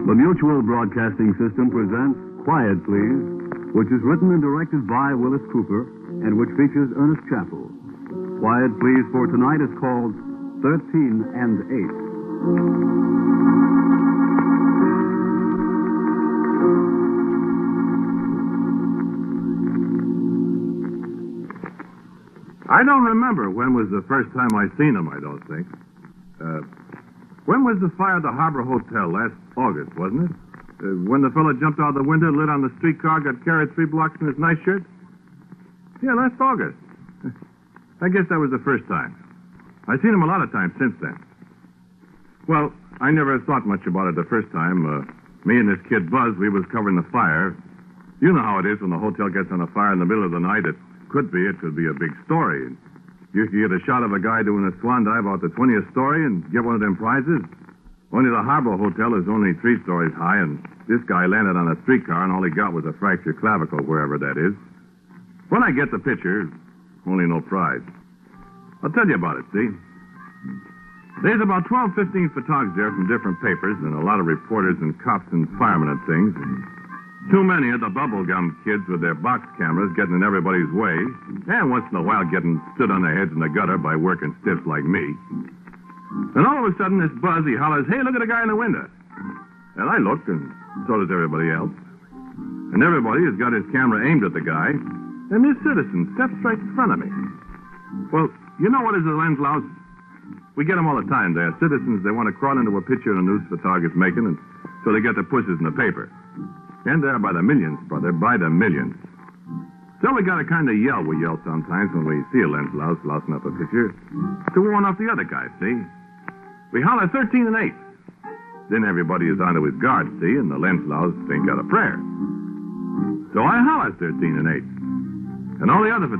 The Mutual Broadcasting System presents Quiet Please, which is written and directed by Willis Cooper and which features Ernest Chappell. Quiet Please for tonight is called 13 and 8. I don't remember when was the first time I seen him, I don't think. When was the fire at the Harbor Hotel? Last August, wasn't it? When the fellow jumped out the window, lit on the streetcar, got carried 3 blocks in his nightshirt? Yeah, last August. I guess that was the first time. I've seen him a lot of times since then. Well, I never thought much about it the first time. Me and this kid Buzz, we was covering the fire. You know how it is when the hotel gets on a fire in the middle of the night. It could be a big story. You could get a shot of a guy doing a swan dive out the 20th story and get one of them prizes. Only the Harbor Hotel is only 3 stories high, and this guy landed on a streetcar, and all he got was a fractured clavicle, wherever that is. When I get the picture, only no prize. I'll tell you about it, see? There's about 12, 15 photographers there from different papers, and a lot of reporters and cops and firemen and things. Too many of the bubblegum kids with their box cameras getting in everybody's way, and once in a while getting stood on their heads in the gutter by working stiffs like me. And all of a sudden, this Buzz, he hollers, "Hey, look at the guy in the window." And I looked, and so does everybody else. And everybody has got his camera aimed at the guy, and this citizen steps right in front of me. Well, you know what is a lens louse? We get them all the time. They're citizens, they want to crawl into a picture a news photographer's making, and so they get the pushes in the paper. And they're by the millions, brother, by the millions. So we got a kind of yell we yell sometimes when we see a lens louse lousing up a picture to warn off the other guys, see? We holler 13 and 8. Then everybody is onto his guard, see, and the lens louse ain't got a prayer. So I holler 13 and 8. And all the other